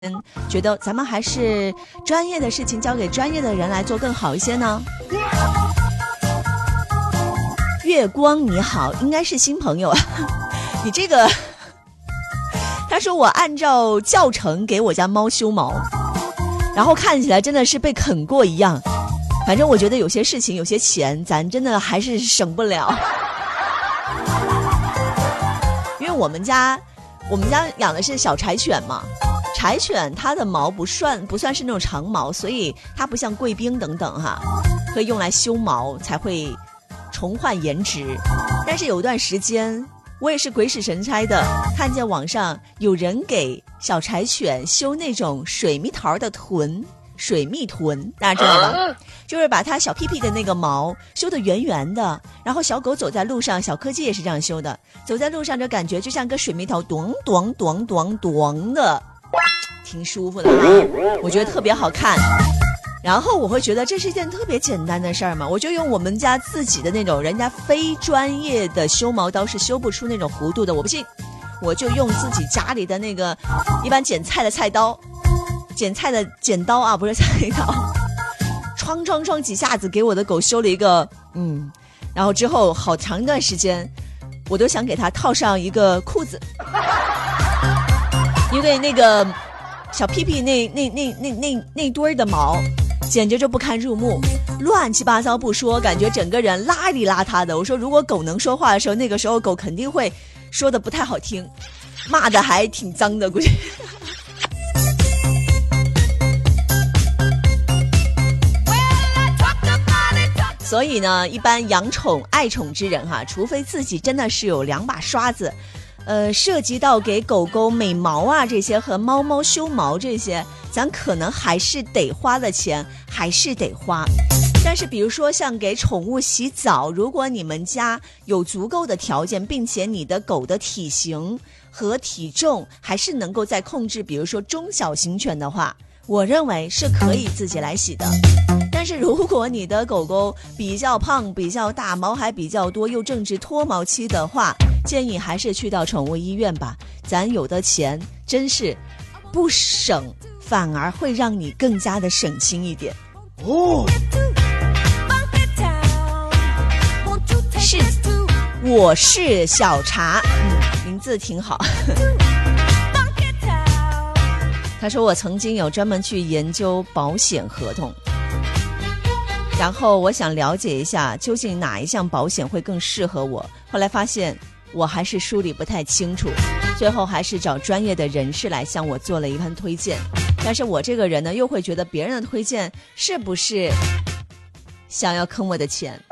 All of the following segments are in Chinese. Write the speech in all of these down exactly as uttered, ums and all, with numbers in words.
嗯，觉得咱们还是专业的事情交给专业的人来做更好一些呢？月光你好，应该是新朋友啊。你这个，他说我按照教程给我家猫修毛，然后看起来真的是被啃过一样。反正我觉得有些事情有些钱咱真的还是省不了。因为我们家我们家养的是小柴犬嘛，柴犬它的毛不算不算是那种长毛，所以它不像贵宾等等哈，可以用来修毛才会重焕颜值。但是有段时间我也是鬼使神差的看见网上有人给小柴犬修那种水蜜桃的臀，水蜜臀大家知道吧，就是把它小屁屁的那个毛修得圆圆的，然后小狗走在路上，小柯基也是这样修的，走在路上就感觉就像个水蜜桃咚咚咚咚咚的，挺舒服的啊，我觉得特别好看。然后我会觉得这是一件特别简单的事儿嘛，我就用我们家自己的那种人家非专业的修毛刀是修不出那种弧度的，我不信，我就用自己家里的那个一般剪菜的菜刀，剪菜的剪刀啊，不是菜刀，哐哐哐几下子给我的狗修了一个嗯，然后之后好长一段时间我都想给它套上一个裤子，因为那个小屁屁那那那那那那堆的毛简直就不堪入目，乱七八糟不说，感觉整个人邋里邋遢的。我说如果狗能说话的时候，那个时候狗肯定会说的不太好听，骂的还挺脏的估计。所以呢，一般养宠爱宠之人哈，除非自己真的是有两把刷子，呃，涉及到给狗狗美毛啊这些和猫猫修毛这些，咱可能还是得花的钱，还是得花。但是比如说像给宠物洗澡，如果你们家有足够的条件，并且你的狗的体型和体重还是能够在控制，比如说中小型犬的话，我认为是可以自己来洗的。但是如果你的狗狗比较胖比较大，毛还比较多，又正值脱毛期的话，建议还是去到宠物医院吧，咱有的钱真是不省，反而会让你更加的省心一点哦。是，我是小茶，嗯，名字挺好。他说我曾经有专门去研究保险合同，然后我想了解一下究竟哪一项保险会更适合我，后来发现我还是梳理不太清楚，最后还是找专业的人士来向我做了一番推荐。但是我这个人呢，又会觉得别人的推荐是不是想要坑我的钱？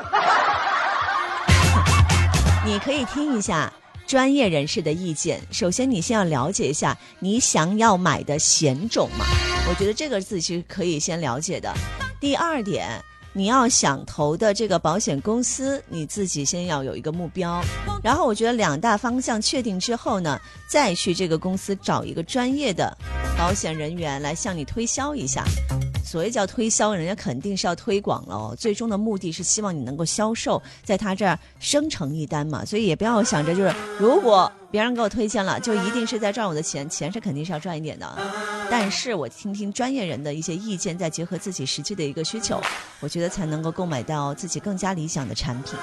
你可以听一下专业人士的意见，首先你先要了解一下你想要买的险种嘛，我觉得这个自己是可以先了解的。第二点，你要想投的这个保险公司，你自己先要有一个目标，然后我觉得两大方向确定之后呢，再去这个公司找一个专业的保险人员来向你推销一下。所谓叫推销，人家肯定是要推广了哦，最终的目的是希望你能够销售，在他这儿生成一单嘛，所以也不要想着就是如果别人给我推荐了就一定是在赚我的钱，钱是肯定是要赚一点的，但是我听听专业人的一些意见，再结合自己实际的一个需求，我觉得才能够购买到自己更加理想的产品。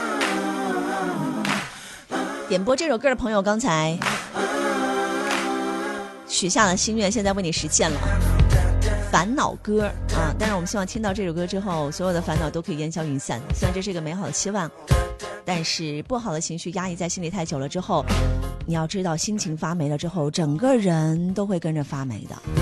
点播这首歌的朋友刚才许下了心愿，现在为你实现了烦恼歌啊！但是我们希望听到这首歌之后，所有的烦恼都可以烟消云散。虽然这是一个美好的期望，但是不好的情绪压抑在心里太久了之后，你要知道心情发霉了之后，整个人都会跟着发霉的。